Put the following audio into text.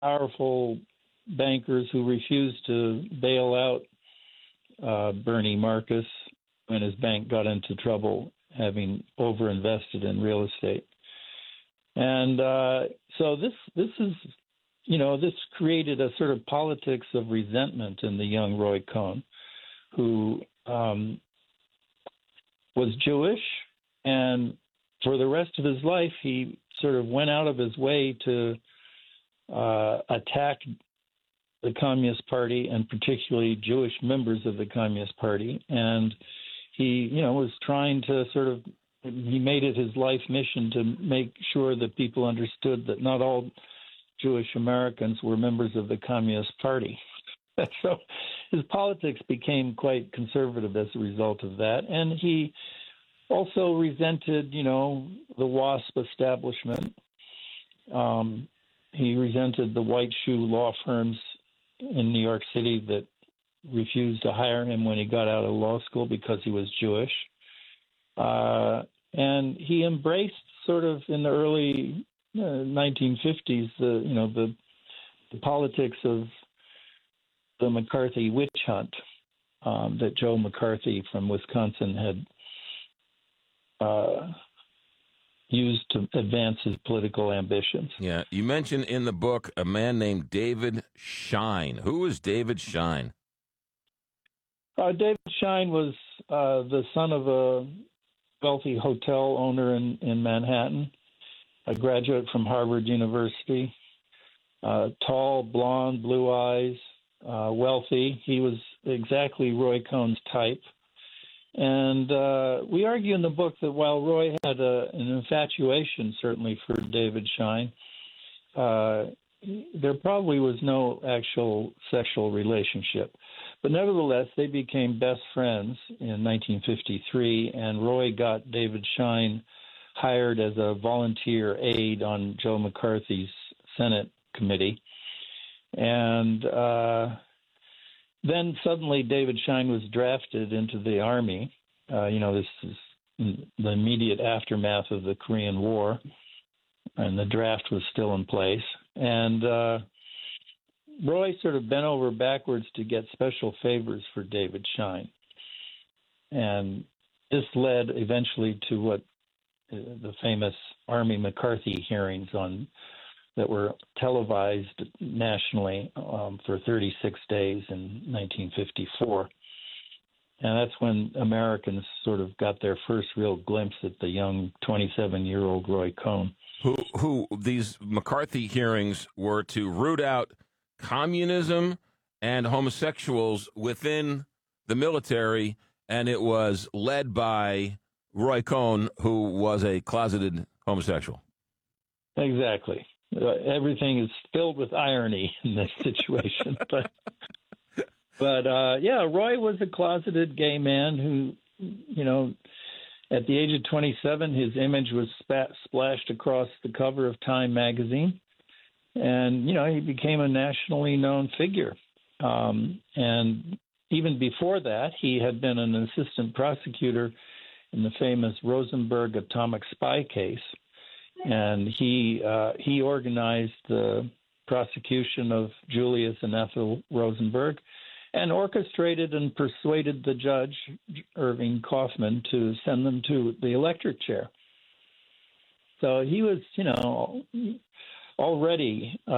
powerful bankers who refused to bail out Bernie Marcus when his bank got into trouble, having overinvested in real estate. And so this is, this created a sort of politics of resentment in the young Roy Cohn, who was Jewish, and for the rest of his life, he sort of went out of his way to attack the Communist Party and particularly Jewish members of the Communist Party. And he, was trying to he made it his life mission to make sure that people understood that not all Jewish Americans were members of the Communist Party. So his politics became quite conservative as a result of that. And he also resented, the WASP establishment. He resented the white shoe law firms in New York City that refused to hire him when he got out of law school because he was Jewish. And he embraced sort of in the early 1950s, the politics of the McCarthy witch hunt that Joe McCarthy from Wisconsin had used to advance his political ambitions. Yeah, you mentioned in the book a man named David Schein. Who was David Schein? David Schein was the son of a wealthy hotel owner in Manhattan, a graduate from Harvard University, tall, blonde, blue eyes, wealthy. He was exactly Roy Cohn's type. And we argue in the book that while Roy had an infatuation, certainly, for David Schein, there probably was no actual sexual relationship. But nevertheless, they became best friends in 1953, and Roy got David Schein hired as a volunteer aide on Joe McCarthy's Senate committee. And then suddenly David Schein was drafted into the Army. This is in the immediate aftermath of the Korean War, and the draft was still in place. And Roy sort of bent over backwards to get special favors for David Schein. And this led eventually to what the famous Army McCarthy hearings that were televised nationally for 36 days in 1954. And that's when Americans sort of got their first real glimpse at the young 27-year-old Roy Cohn. Who these McCarthy hearings were to root out communism and homosexuals within the military, and it was led by Roy Cohn, who was a closeted homosexual. Exactly. Everything is filled with irony in this situation. But Roy was a closeted gay man who, at the age of 27, his image was splashed across the cover of Time magazine. And, he became a nationally known figure. And even before that, he had been an assistant prosecutor in the famous Rosenberg atomic spy case. And he organized the prosecution of Julius and Ethel Rosenberg and orchestrated and persuaded the judge, Irving Kaufman, to send them to the electric chair. So he was, already